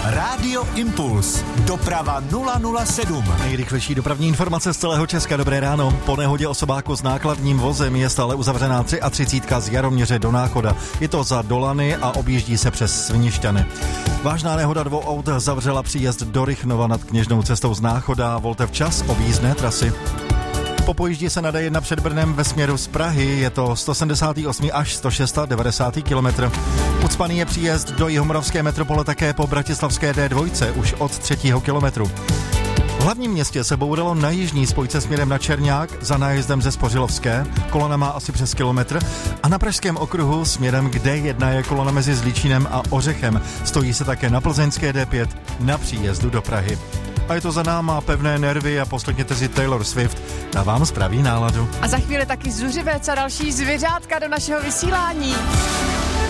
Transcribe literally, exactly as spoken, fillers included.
Rádio Impuls. Doprava nula nula sedm. Nejrychlejší dopravní informace z celého Česka. Dobré ráno. Po nehodě osobáku s nákladním vozem je stále uzavřená třicet tři z Jaroměře do Náchoda. Je to za Dolany a objíždí se přes Svinišťany. Vážná nehoda dvou aut zavřela příjezd do Rychnova nad Kněžnou cestou z Náchoda. Volte včas objízdné trasy. Po pojíždí se na D jedna před Brnem ve směru z Prahy, je to sto sedmdesát osm až sto devadesát šest kilometrů. Ucpaný je příjezd do jihomoravské metropole také po bratislavské D dva už od třetího kilometru. V hlavním městě se bouralo na jižní spojce směrem na Čerňák za nájezdem ze Spořilovské, kolona má asi přes kilometr, a na pražském okruhu směrem k D jedna je kolona mezi Zlíčínem a Ořechem. Stojí se také na plzeňské D pět na příjezdu do Prahy. A je to za náma, pevné nervy a poslechněte si Taylor Swift, dávám zpraví náladu. A za chvíli taky zuřivec a další zvěřátka do našeho vysílání.